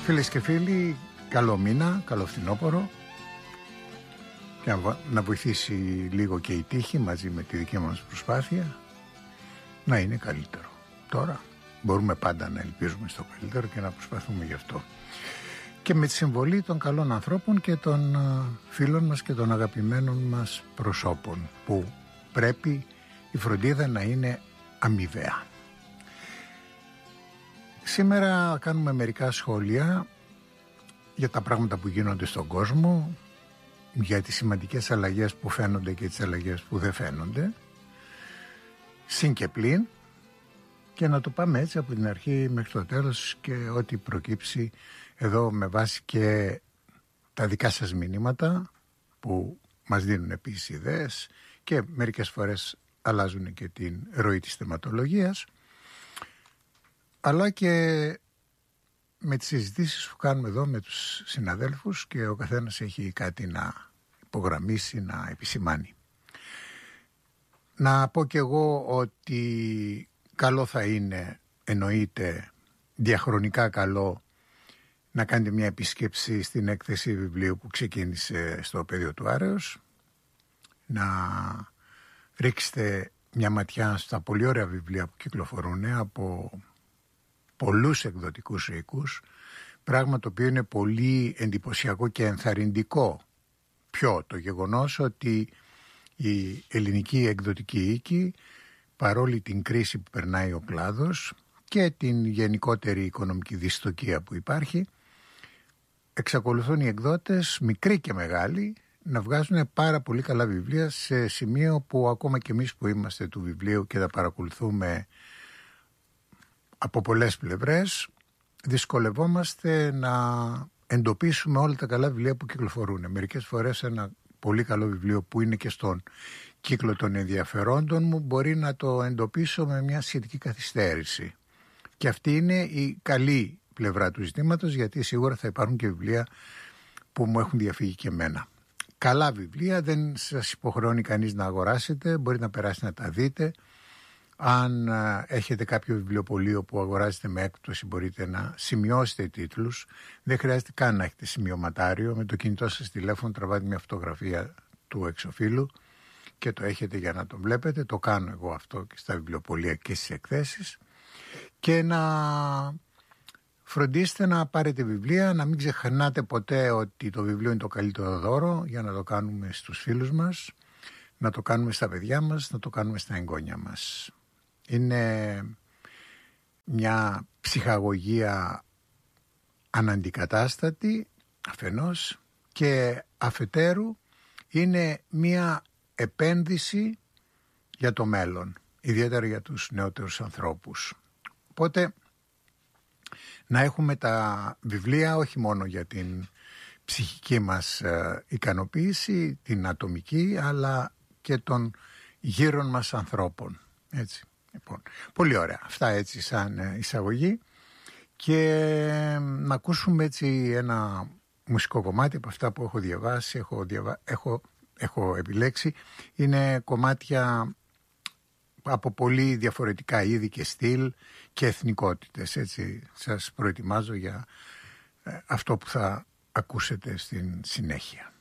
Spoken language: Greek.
Φίλες και φίλοι, καλό μήνα, καλό φθινόπωρο, και να βοηθήσει λίγο και η τύχη μαζί με τη δική μας προσπάθεια να είναι καλύτερο. Τώρα μπορούμε πάντα να ελπίζουμε στο καλύτερο και να προσπαθούμε γι' αυτό. Και με τη συμβολή των καλών ανθρώπων και των φίλων μας και των αγαπημένων μας προσώπων, που πρέπει η φροντίδα να είναι αμοιβαία. Σήμερα κάνουμε μερικά σχόλια για τα πράγματα που γίνονται στον κόσμο, για τις σημαντικές αλλαγές που φαίνονται και τις αλλαγές που δεν φαίνονται, συν και πλην, και να το πάμε έτσι από την αρχή μέχρι το τέλος και ό,τι προκύψει εδώ με βάση και τα δικά σας μηνύματα που μας δίνουν επίσης ιδέες και μερικές φορές αλλάζουν και την ροή της θεματολογίας, αλλά και με τις συζητήσεις που κάνουμε εδώ με τους συναδέλφους και ο καθένας έχει κάτι να υπογραμμίσει, να επισημάνει. Να πω και εγώ ότι καλό θα είναι, εννοείται διαχρονικά καλό, να κάνετε μια επίσκεψη στην έκθεση βιβλίου που ξεκίνησε στο πεδίο του Άρεως, να ρίξετε μια ματιά στα πολύ ωραία βιβλία που κυκλοφορούν από πολλούς εκδοτικούς οίκους, πράγμα το οποίο είναι πολύ εντυπωσιακό και ενθαρρυντικό. Ποιο? Το γεγονός ότι η ελληνική εκδοτική οίκη, παρόλη την κρίση που περνάει ο κλάδος και την γενικότερη οικονομική δυστοκία που υπάρχει, εξακολουθούν οι εκδότες, μικροί και μεγάλοι, να βγάζουν πάρα πολύ καλά βιβλία, σε σημείο που ακόμα και εμείς που είμαστε του βιβλίου και τα παρακολουθούμε από πολλές πλευρές, δυσκολευόμαστε να εντοπίσουμε όλα τα καλά βιβλία που κυκλοφορούν. Μερικές φορές ένα πολύ καλό βιβλίο που είναι και στον κύκλο των ενδιαφερόντων μου μπορεί να το εντοπίσω με μια σχετική καθυστέρηση. Και αυτή είναι η καλή πλευρά του ζητήματος, γιατί σίγουρα θα υπάρχουν και βιβλία που μου έχουν διαφύγει και εμένα. Καλά βιβλία, δεν σας υποχρεώνει κανείς να αγοράσετε, μπορείτε να περάσετε να τα δείτε. Αν έχετε κάποιο βιβλιοπωλείο που αγοράζετε με έκπτωση, μπορείτε να σημειώσετε τίτλους. Δεν χρειάζεται καν να έχετε σημειωματάριο. Με το κινητό σας τηλέφωνο τραβάτε μια φωτογραφία του εξωφύλου και το έχετε για να το βλέπετε. Το κάνω εγώ αυτό και στα βιβλιοπωλεία και στις εκθέσεις. Και να φροντίστε να πάρετε βιβλία, να μην ξεχνάτε ποτέ ότι το βιβλίο είναι το καλύτερο δώρο, για να το κάνουμε στους φίλους μας, να το κάνουμε στα παιδιά μας, να το κάνουμε στα εγγόνια μας. Είναι μια ψυχαγωγία αναντικατάστατη αφενός, και αφετέρου είναι μια επένδυση για το μέλλον, ιδιαίτερα για τους νεότερους ανθρώπους. Οπότε να έχουμε τα βιβλία όχι μόνο για την ψυχική μας ικανοποίηση, την ατομική, αλλά και των γύρων μας ανθρώπων. Έτσι. Λοιπόν, πολύ ωραία. Αυτά έτσι σαν εισαγωγή. Και να ακούσουμε έτσι ένα μουσικό κομμάτι από αυτά που έχω διαβάσει, έχω επιλέξει. Είναι κομμάτια από πολύ διαφορετικά είδη και στυλ και εθνικότητες. Έτσι σας προετοιμάζω για αυτό που θα ακούσετε στην συνέχεια.